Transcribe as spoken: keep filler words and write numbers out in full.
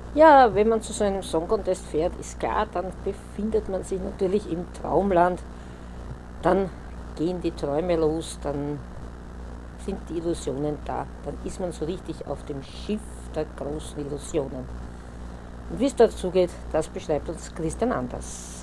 Ja, wenn man zu so einem Song Contest fährt, ist klar, dann befindet man sich natürlich im Traumland. Dann gehen die Träume los, dann sind die Illusionen da. Dann ist man so richtig auf dem Schiff der großen Illusionen. Und wie es dazu geht, das beschreibt uns Christian Anders.